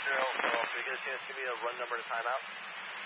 So, can you get a chance to give me a run number and a timeout?